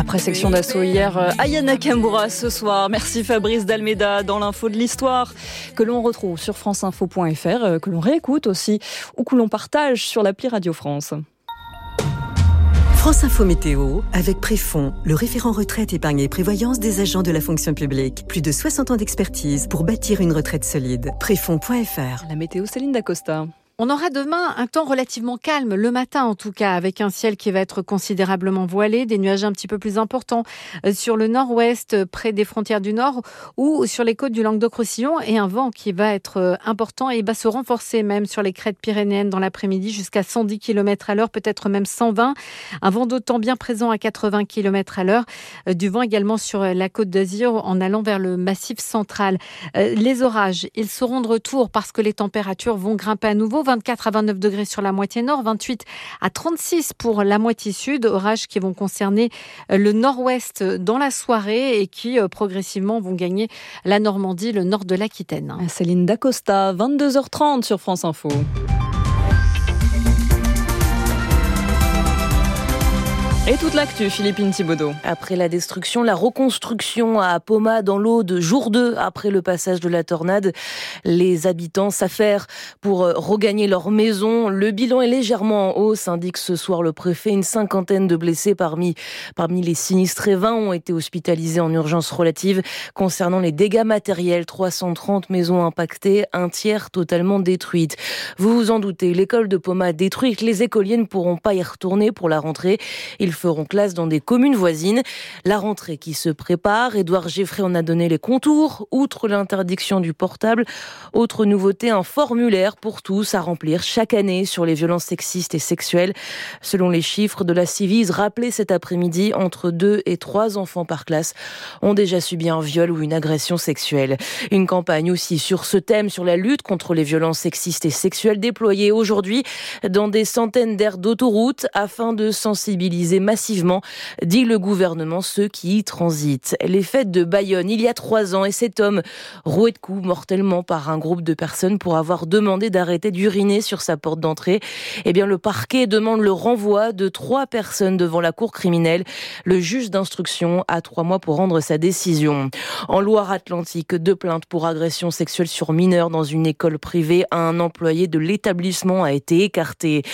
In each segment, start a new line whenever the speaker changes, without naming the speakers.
Après section d'assaut hier, Aya Nakamura ce soir. Merci Fabrice Dalméda dans l'info de l'histoire que l'on retrouve sur franceinfo.fr, que l'on réécoute aussi ou que l'on partage sur l'appli Radio France.
France Info Météo avec Préfond, le référent retraite, épargne et prévoyance des agents de la fonction publique. Plus de 60 ans d'expertise pour bâtir une retraite solide. Préfond.fr.
La météo, Céline Dacosta.
On aura demain un temps relativement calme, le matin en tout cas, avec un ciel qui va être considérablement voilé, des nuages un petit peu plus importants sur le nord-ouest, près des frontières du nord, ou sur les côtes du Languedoc-Roussillon, et un vent qui va être important et va se renforcer même sur les crêtes pyrénéennes dans l'après-midi jusqu'à 110 km à l'heure, peut-être même 120. Un vent d'autant bien présent à 80 km à l'heure. Du vent également sur la côte d'Azur en allant vers le massif central. Les orages, ils seront de retour parce que les températures vont grimper à nouveau. 24 à 29 degrés sur la moitié nord, 28 à 36 pour la moitié sud. Orages qui vont concerner le nord-ouest dans la soirée et qui progressivement vont gagner la Normandie, le nord de l'Aquitaine.
Céline Dacosta, 22h30 sur France Info. Et toute l'actu, Philippine Thibaudeau.
Après la destruction, la reconstruction à Poma dans l'Aude, jour 2 après le passage de la tornade. Les habitants s'affairent pour regagner leur maison. Le bilan est légèrement en hausse, indique ce soir le préfet. Une cinquantaine de blessés parmi les sinistrés. 20 ont été hospitalisés en urgence relative. Concernant les dégâts matériels, 330 maisons impactées, un tiers totalement détruites. Vous vous en doutez, l'école de Poma détruite. Les écoliers ne pourront pas y retourner pour la rentrée. Ils feront classe dans des communes voisines. La rentrée qui se prépare, Édouard Geffray en a donné les contours. Outre l'interdiction du portable, autre nouveauté, un formulaire pour tous à remplir chaque année sur les violences sexistes et sexuelles. Selon les chiffres de la Civise rappelés cet après-midi, entre 2 et 3 enfants par classe ont déjà subi un viol ou une agression sexuelle. Une campagne aussi sur ce thème, sur la lutte contre les violences sexistes et sexuelles, déployée aujourd'hui dans des centaines d'aires d'autoroute afin de sensibiliser massivement, dit le gouvernement, ceux qui y transitent. Les fêtes de Bayonne, il y a 3 ans, et cet homme roué de coups mortellement par un groupe de personnes pour avoir demandé d'arrêter d'uriner sur sa porte d'entrée. Eh bien, le parquet demande le renvoi de 3 personnes devant la cour criminelle. Le juge d'instruction a 3 mois pour rendre sa décision. En Loire-Atlantique, 2 plaintes pour agression sexuelle sur mineurs dans une école privée. Un employé de l'établissement a été écarté.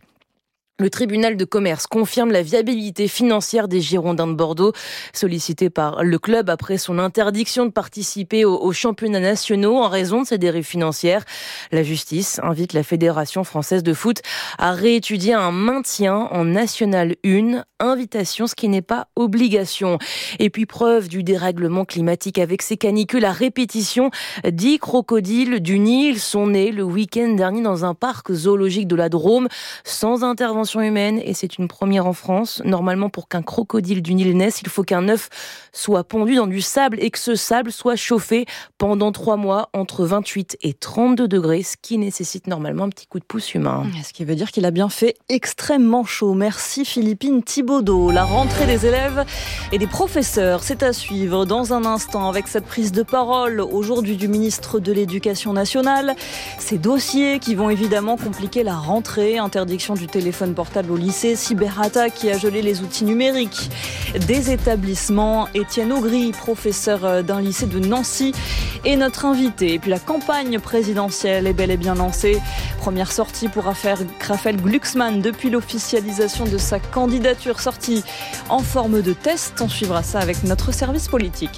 Le tribunal de commerce confirme la viabilité financière des Girondins de Bordeaux, sollicité par le club après son interdiction de participer aux championnats nationaux en raison de ses dérives financières. La justice invite la Fédération française de foot à réétudier un maintien en National 1, invitation, ce qui n'est pas obligation. Et puis preuve du dérèglement climatique avec ces canicules à répétition. 10 crocodiles du Nil sont nés le week-end dernier dans un parc zoologique de la Drôme, sans intervention humaine, et c'est une première en France. Normalement, pour qu'un crocodile du Nil naisse, il faut qu'un œuf soit pondu dans du sable et que ce sable soit chauffé pendant 3 mois entre 28 et 32 degrés, ce qui nécessite normalement un petit coup de pouce humain.
Ce qui veut dire qu'il a bien fait extrêmement chaud. Merci Philippine Thibaudeau. La rentrée des élèves et des professeurs, c'est à suivre dans un instant avec cette prise de parole aujourd'hui du ministre de l'Éducation nationale. Ces dossiers qui vont évidemment compliquer la rentrée, interdiction du téléphone portable au lycée, cyberattaque qui a gelé les outils numériques des établissements. Étienne Augry, professeur d'un lycée de Nancy, est notre invité. Et puis la campagne présidentielle est bel et bien lancée. Première sortie pour Raphaël Glucksmann depuis l'officialisation de sa candidature, sortie en forme de test. On suivra ça avec notre service politique.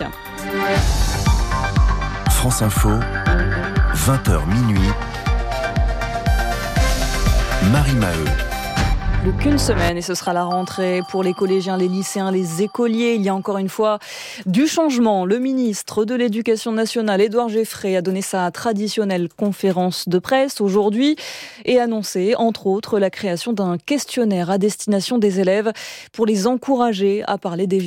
France Info, 20h minuit. Marie Maheu.
Plus qu'une semaine et ce sera la rentrée pour les collégiens, les lycéens, les écoliers. Il y a encore une fois du changement. Le ministre de l'Éducation nationale, Édouard Geffray, a donné sa traditionnelle conférence de presse aujourd'hui et annoncé, entre autres, la création d'un questionnaire à destination des élèves pour les encourager à parler des